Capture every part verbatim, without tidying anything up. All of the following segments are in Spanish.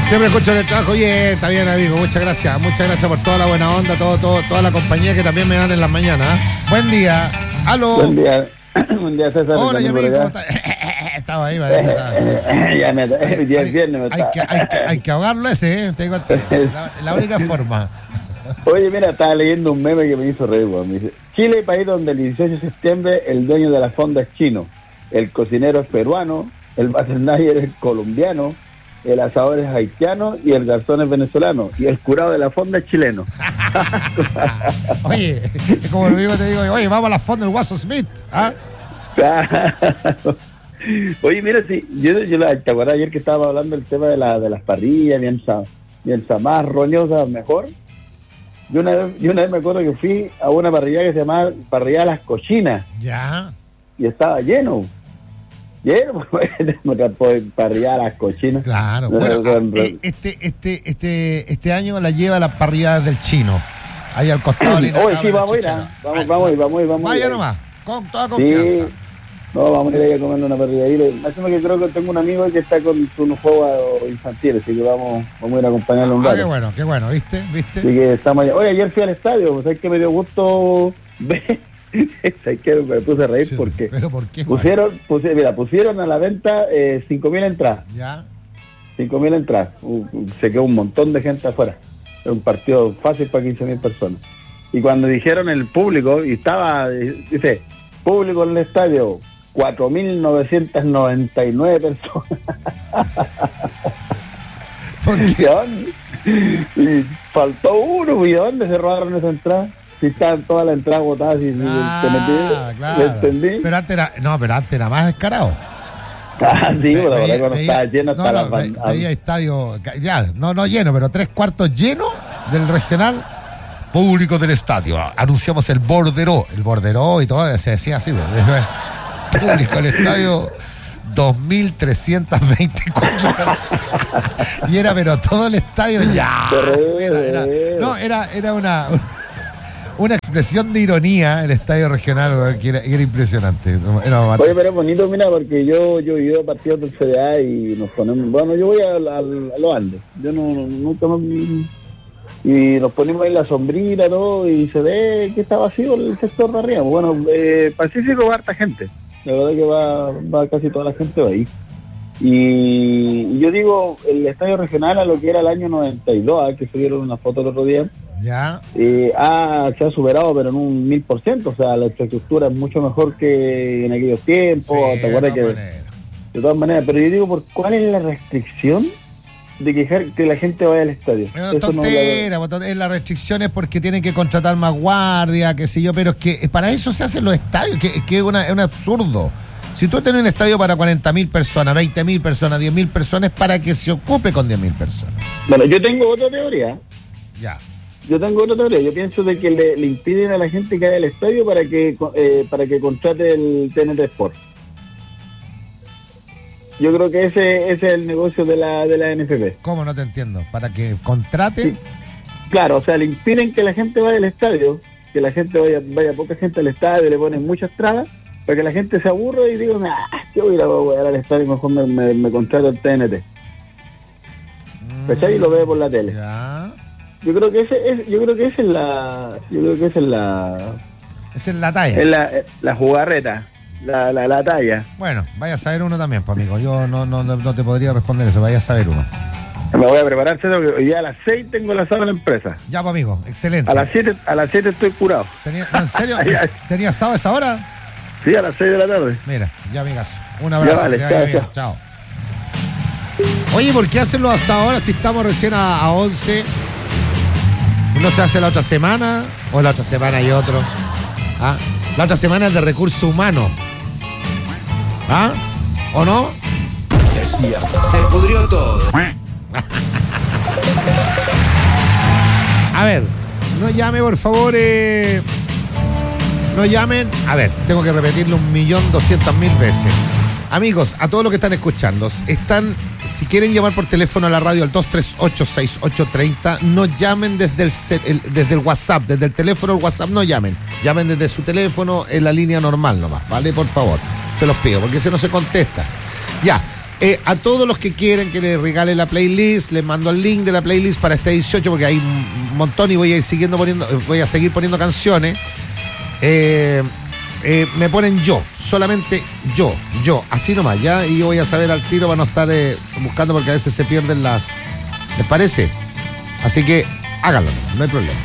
Siempre escucho en el trabajo. Oye, está bien, amigo. Muchas gracias. Muchas gracias por toda la buena onda, todo, todo, toda la compañía que también me dan en las mañanas. Buen día. Aló. Buen día. Buen día, César. Hola, ya me ¿cómo estás? Estaba ahí, vale. Ya me el día viernes me hay, que, hay, que, hay que ahogarlo ese, ¿eh? Te digo, la, la única forma. Oye, mira, estaba leyendo un meme que me hizo reír, me dice, Chile, país donde el dieciocho de septiembre el dueño de la fonda es chino, el cocinero es peruano, el bartender es colombiano, el asador es haitiano y el garzón es venezolano y el curado de la fonda es chileno. Oye, como lo digo, te digo, oye, vamos a la fonda del Guaso Smith, ¿ah? Oye, mira, si yo, yo la, te acuerdas ayer que estaba hablando del tema de, la, de las parrillas, bien, bien más roñosas, mejor. Yo una, vez, yo una vez me acuerdo que fui a una parrilla que se llamaba Parrilla Las Cochinas. Ya. Y estaba lleno. Lleno, pues, parrilla Las Cochinas. Claro. No, bueno, no, no, este, este, este, este año la lleva la parrilla del chino. Ahí al costado. Oye, sí, vamos a ir, ¿eh? Vamos, Ay, vamos a ir, vamos a ir, vamos a ir. Vaya nomás, con toda confianza. Sí. No, vamos a ir a comer una parrilla ahí. Máximo que creo que tengo un amigo que está con unos juegos infantiles, así que vamos, vamos a ir a acompañarlo un rato. Ah, qué bueno, qué bueno, ¿viste? ¿Viste? Así que estamos allá. Oye, ayer fui al estadio, pues es que me dio gusto ver. Es que me puse a reír sí, porque ¿pero por qué, pusieron, puse, mira, pusieron a la venta eh, cinco mil entradas. Ya. cinco mil entradas. Uh, se quedó un montón de gente afuera. Era un partido fácil para quince mil personas. Y cuando dijeron el público, y estaba, dice, público en el estadio, cuatro mil novecientas noventa y nueve personas. ¿Por qué? ¿De dónde? Y faltó uno, ¿y de dónde se robaron esa entrada? Si estaban todas las entradas botadas y ah, te metí, claro. ¿entendí? Pero antes era, no, pero antes era más descarado. Ah, sí, Ve, pero la verdad cuando veía, estaba lleno no, hasta no, la ve, veía estadio, ya, no, no lleno, pero tres cuartos llenos del regional. Público del estadio. Anunciamos el borderó, el borderó y todo, se decía así, público del estadio, dos mil trescientas veinticuatro personas. Y era, pero todo el estadio ya. Era, era, no, era, era una, una expresión de ironía el estadio regional, que era, era impresionante. Era Oye, pero es bonito, mira, porque yo yo he ido a partidos del C D A y nos ponemos, bueno, yo voy a, a, a los Andes. Yo no, no nunca me... Y nos ponemos ahí la sombrita, todo, y se ve que está vacío el sector de arriba. Bueno, eh, Pacífico va harta gente. La verdad que va, va casi toda la gente va ahí. Y, y yo digo, el estadio regional a lo que era el año noventa y dos, que subieron una foto el otro día, ya eh, ah, se ha superado, pero en un mil por ciento. O sea, la infraestructura es mucho mejor que en aquellos tiempos. Sí, ¿te acuerdas de que manera. De todas maneras, pero yo digo, ¿por cuál es la restricción de que, que la gente vaya al estadio? Es una tontera, no la... la restricción es porque tienen que contratar más guardia, qué sé yo, pero es que para eso se hacen los estadios, que, que es, una, es un absurdo. Si tú tienes un estadio para cuarenta mil personas, veinte mil personas, diez mil personas, es para que se ocupe con diez mil personas. Bueno, yo tengo otra teoría. Ya. Yo tengo otra teoría. Yo pienso de que le, le impiden a la gente que vaya al estadio para que eh, para que contrate el T N T Sport. Yo creo que ese, ese es el negocio de la de la N F P. ¿Cómo? No te entiendo. ¿Para que contraten? Sí. Claro, o sea, le impiden que la gente vaya al estadio, que la gente vaya vaya poca gente al estadio, le ponen muchas trabas, para que la gente se aburra y diga, ah, yo voy a ir a, voy a ir al estadio, mejor me, me, me contrato el T N T. Mm, ¿cachai? Y lo ve por la tele. Ya. Yo creo que ese es, yo creo que esa es la, yo creo que esa es la, esa es la talla. Es la, la jugarreta. La, la, la talla. Bueno, vaya a saber uno también, pues amigo. Yo no, no, no te podría responder eso, vaya a saber uno. Me voy a preparar, porque hoy día a las seis tengo la sala de la empresa. Ya, pues amigo, excelente. A las siete, a las siete estoy curado. ¿Tenía, ¿En serio? ¿Tenías sábado a esa hora? Sí, a las seis de la tarde. Mira, ya amigas, un abrazo. Ya vale, que chao, bien. chao. Chao. Oye, ¿por qué hacen los asados si estamos recién a, a once? ¿Uno se hace la otra semana o la otra semana y otro? ¿Ah? La otra semana es de recursos humanos. ¿Ah? ¿O no? Es cierto. Se pudrió todo. A ver, no llame, por favor. Eh, no llamen. A ver, tengo que repetirlo un millón doscientas mil veces. Amigos, a todos los que están escuchando, están, si quieren llamar por teléfono a la radio al dos tres ocho, seis ocho tres cero, no llamen desde el, el, desde el WhatsApp, desde el teléfono del WhatsApp, no llamen. Llamen desde su teléfono en la línea normal nomás, ¿vale? Por favor, se los pido, porque si no se contesta. Ya, Eh, a todos los que quieren que les regale la playlist, les mando el link de la playlist para este dieciocho, porque hay un montón y voy a ir siguiendo poniendo, voy a seguir poniendo canciones. Eh, eh, me ponen yo, solamente yo, yo, así nomás, ya, y yo voy a saber al tiro para no estar eh, buscando, porque a veces se pierden las. ¿Les parece? Así que háganlo, no hay problema.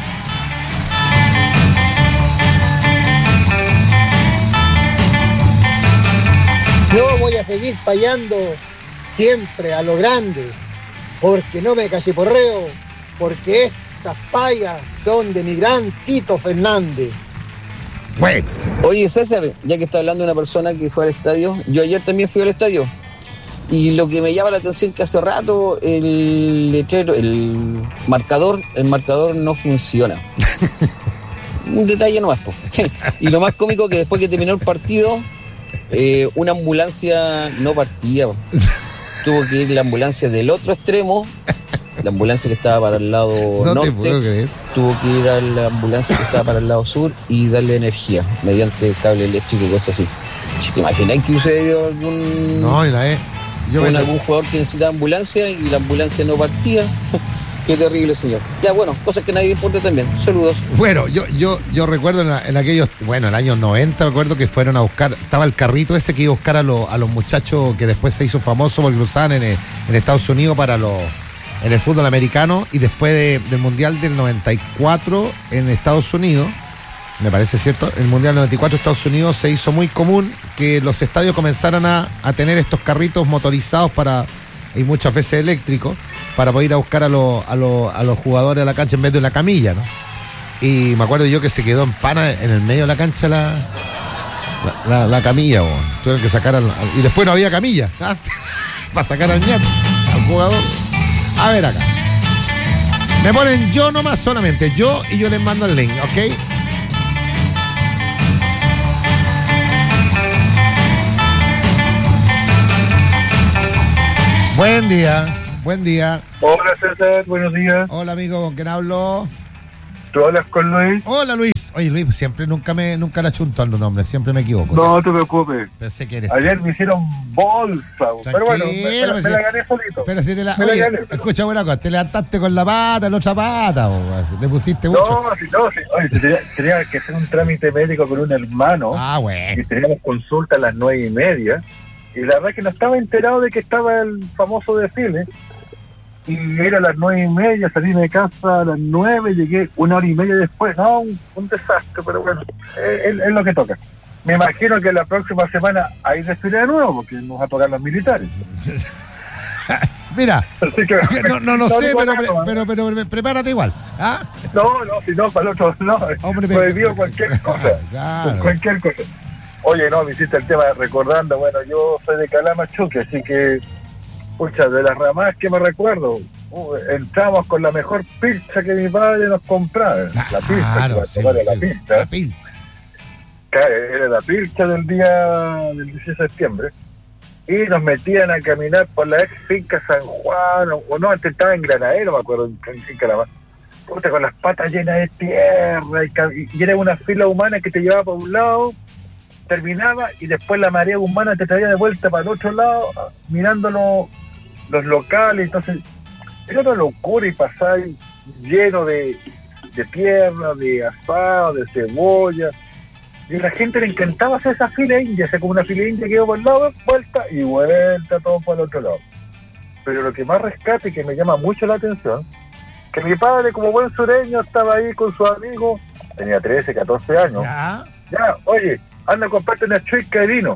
Yo voy a seguir payando siempre a lo grande, porque no me cachiporreo, porque estas payas son de mi gran Tito Fernández. Bueno. Oye, César, ya que está hablando de una persona que fue al estadio, yo ayer también fui al estadio. Y lo que me llama la atención es que hace rato el letrero, el marcador, el marcador no funciona. Un detalle nomás, po. Y lo más cómico que después que terminó el partido, eh, una ambulancia no partía. Po. Tuvo que ir la ambulancia del otro extremo, la ambulancia que estaba para el lado no norte, te puedo creer. Tuvo que ir a la ambulancia que estaba para el lado sur y darle energía mediante cable eléctrico y cosas así. ¿Te imaginas que sucedió algún... No, y la E. Yo con me... algún jugador que necesitaba ambulancia y la ambulancia no partía? Qué terrible, señor. Ya, bueno, cosas que nadie le importa también. Saludos. Bueno, yo yo yo recuerdo en, la, en aquellos, bueno, en el año noventa, me acuerdo que fueron a buscar, estaba el carrito ese que iba a buscar a, lo, a los muchachos que después se hizo famoso porque lo usaban en, en Estados Unidos para los, en el fútbol americano, y después de, del Mundial del noventa y cuatro en Estados Unidos, me parece cierto, el Mundial noventa y cuatro Estados Unidos se hizo muy común que los estadios comenzaran a, a tener estos carritos motorizados para, y muchas veces eléctricos, para poder ir a buscar a, lo, a, lo, a los jugadores a la cancha en vez de una camilla, ¿no? Y me acuerdo yo que se quedó en pana en el medio de la cancha la, la, la, la camilla, bo. Tuvieron que sacar al, al, y después no había camilla, ¿ah? Para sacar al ñato, al jugador. A ver acá. Me ponen yo nomás solamente, yo, y yo les mando el link, ¿ok? Buen día. Buen día. Hola César, buenos días. Hola amigo, ¿con quién hablo? ¿Tú hablas con Luis? Hola Luis. Oye Luis, siempre nunca me nunca la chunto a los nombres, siempre me equivoco. No te preocupes. Pensé que eres. Ayer me hicieron bolsa, pero bueno, me, me, me, me la gané solito. Pero si te la, me oye, la gané. Escucha buena cosa, te levantaste con la pata, la otra pata, o te pusiste mucho. No, si no, si, oye, tenía, tenía que hacer un trámite médico con un hermano. Ah, bueno. Y teníamos consulta a las nueve y media. Y la verdad que no estaba enterado de que estaba el famoso desfile. Y era a las nueve y media, salí de casa a las nueve, llegué una hora y media después. No, un, un desastre, pero bueno, es, es lo que toca. Me imagino que la próxima semana hay desfile de nuevo, porque nos va a tocar los militares. Mira, que, no, no, no sé, pero, pero, pero, pero, pero prepárate igual. ¿Ah? No, no, si no, para el otro, no. Hombre, prohibido cualquier cosa. Claro. Cualquier cosa. Oye, no, me hiciste el tema recordando, bueno, yo soy de Calamachuque, así que... Pucha, de las ramas que me recuerdo, uh, entramos con la mejor pizza que mi padre nos compraba. Claro, la pizza, sí, la, sí, la pizza. La pizza. Era la pizza del día del dieciséis de septiembre. Y nos metían a caminar por la ex finca San Juan, o, o no, antes estaba en Granadero, me acuerdo, en, en Calamar. Puta, con las patas llenas de tierra, y, y era una fila humana que te llevaba por un lado, terminaba, y después la marea humana te traía de vuelta para el otro lado, mirándolo los locales. Entonces era una locura, y pasar lleno de, de tierra, de asado, de cebolla, y a la gente le encantaba hacer esa fila india, o sea, como una fila india que iba por el lado, vuelta y vuelta, todo por el otro lado. Pero lo que más rescata y que me llama mucho la atención, que mi padre, como buen sureño, estaba ahí con sus amigos, tenía trece, catorce años, ya, ya oye, anda a comprarte una chuica de vino.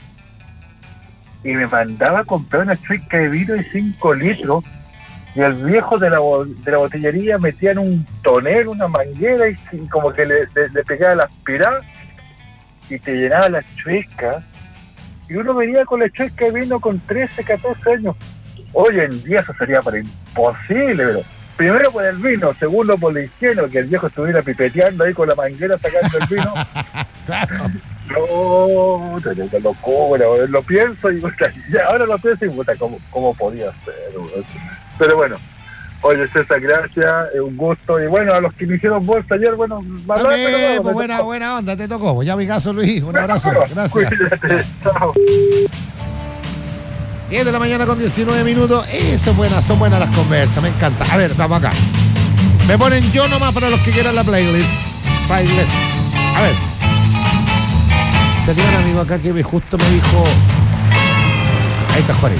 Y me mandaba a comprar una chuica de vino de cinco litros, y el viejo de la, de la botillería metía en un tonel una manguera y, y como que le, le, le pegaba la aspirada y te llenaba las chuicas, y uno venía con la chuica de vino con trece, catorce años. Hoy en día eso sería para imposible, pero primero por el vino, segundo por la higiene, que el viejo estuviera pipeteando ahí con la manguera sacando el vino. claro. No, te locura, lo pienso y ya, ahora lo pienso y puta, ¿cómo, cómo podía ser? Pero bueno, oye César, gracias, es un gusto, y bueno, a los que me hicieron bolsa ayer, bueno, También, pero, pues, buena, buena onda, te tocó, ya mi caso Luis, un abrazo, gracias. Cuídate, chao. diez de la mañana con diecinueve minutos. Eso es buena, son buenas las conversas, me encanta. A ver, vamos acá. Me ponen yo nomás para los que quieran la playlist. Playlist. A ver. Tenía un amigo acá que me justo me dijo. Ahí está Juan.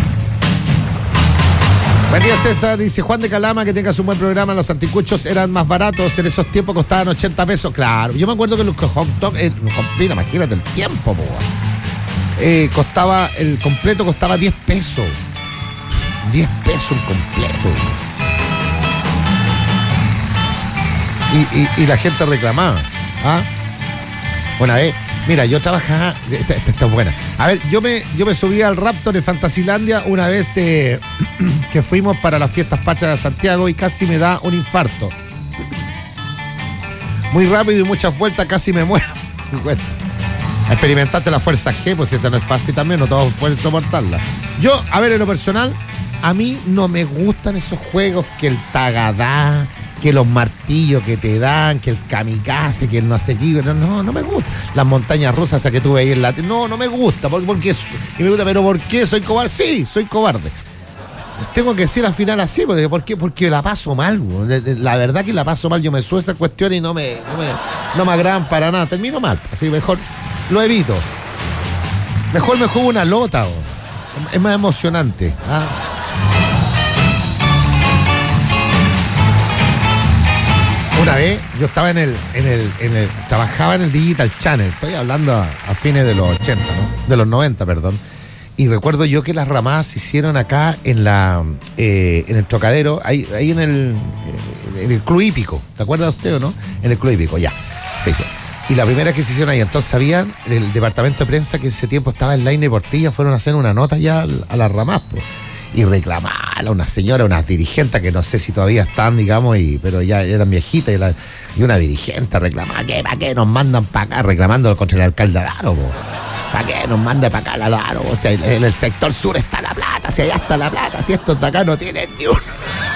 Buen día, César. Dice Juan de Calama, que tengas un buen programa. Los anticuchos eran más baratos. En esos tiempos costaban ochenta pesos. Claro. Yo me acuerdo que los hot dogs. Eh, mira, imagínate el tiempo, po. Eh, costaba. El completo costaba diez pesos. diez pesos el completo. Y, y, y la gente reclamaba. ¿Ah? Una vez. Mira, yo trabajaba. Esta, esta está buena. A ver, yo me, yo me subí al Raptor en Fantasilandia una vez eh, que fuimos para las fiestas pachas de Santiago y casi me da un infarto. Muy rápido y muchas vueltas, casi me muero. Bueno, experimentaste la fuerza G, pues esa no es fácil también, no todos pueden soportarla. Yo, a ver, en lo personal, a mí no me gustan esos juegos que el tagadá, que los martillos que te dan, que el kamikaze, que el no sé qué, no, no, no me gusta. Las montañas rusas esas que tuve ahí en la... No, no me gusta, porque, porque y me gusta, pero ¿por qué? ¿Soy cobarde? Sí, soy cobarde. Tengo que decir al final así, porque, ¿por qué? Porque la paso mal, la verdad que la paso mal, yo me subo esa cuestión y no me, no me, no me agradan para nada, termino mal, así mejor lo evito. Mejor me juego una lota, bro. Es más emocionante, ¿ah? Una vez yo estaba en el, en el, en el, trabajaba en el Digital Channel, estoy hablando a, a fines de los ochenta, ¿no? De los noventa, perdón. Y recuerdo yo que las ramadas se hicieron acá en la, eh, en el Trocadero, ahí, ahí en el, en el Club Hípico. ¿Te acuerdas usted o no? En el Club Hípico, ya. Sí, sí. Y la primera que se hicieron ahí, entonces sabían el departamento de prensa que ese tiempo estaba en Laine y Portilla, fueron a hacer una nota ya a las ramadas, pues. Y reclamar a una señora, unas dirigentes que no sé si todavía están, digamos, y, pero ya eran viejitas, y, la, y una dirigente reclamaba, ¿qué, ¿para qué nos mandan para acá? Reclamando contra el alcalde Alaro, po. ¿Para qué nos manda para acá la Alaro? O sea, en el sector sur está la plata, si allá está la plata, si estos de acá no tienen ni uno.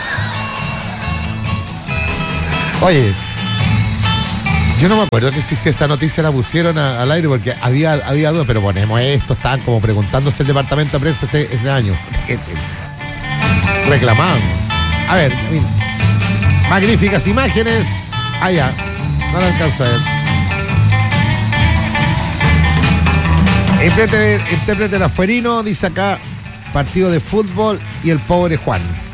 Oye, yo no me acuerdo que si, si esa noticia la pusieron a, al aire porque había, había dudas, pero ponemos esto, estaban como preguntándose el departamento de prensa ese, ese año. Reclamando. A ver, mira. Magníficas imágenes. Allá. No la alcanzo a ver. Intérprete, intérprete el afuerino, dice acá, partido de fútbol y el pobre Juan.